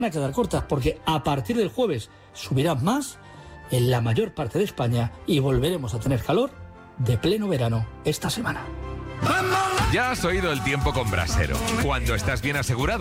van a quedar cortas porque a partir del jueves subirán más en la mayor parte de España y volveremos a tener calor de pleno verano esta semana. Ya has oído el tiempo con Brasero. Cuando estás bien asegurado